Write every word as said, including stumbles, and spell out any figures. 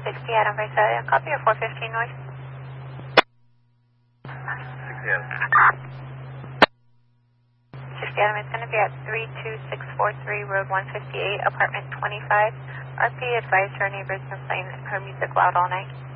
sixty Adam Visalia, copy of four fifteen North. sixty Adam. sixty Adam, it's going to be at three two six four three Road one fifty-eight, apartment twenty-five. R P advised her neighbors been playing her music loud all night.